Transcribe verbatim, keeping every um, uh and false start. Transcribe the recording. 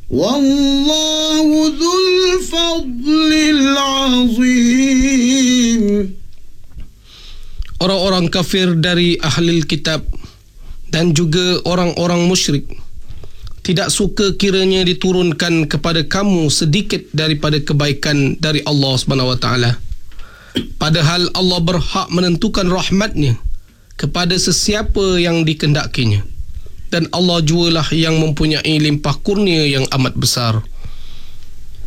Wallahu dzul fadlil azim. Orang-orang kafir dari ahli kitab dan juga orang-orang musyrik tidak suka kiranya diturunkan kepada kamu sedikit daripada kebaikan dari Allah Subhanahu Wa Taala. Padahal Allah berhak menentukan rahmatnya kepada sesiapa yang dikehendakinya. Dan Allah jualah yang mempunyai limpah kurnia yang amat besar.